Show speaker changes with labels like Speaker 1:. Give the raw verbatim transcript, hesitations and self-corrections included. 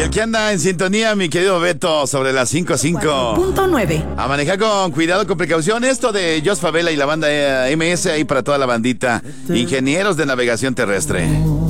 Speaker 1: el que anda en sintonía, mi querido Beto, sobre las cinco cinco.
Speaker 2: Punto nueve.
Speaker 1: A manejar con cuidado, con precaución. Esto de Jos Favela y la banda eh, M S ahí para toda la bandita. Ingenieros de navegación terrestre.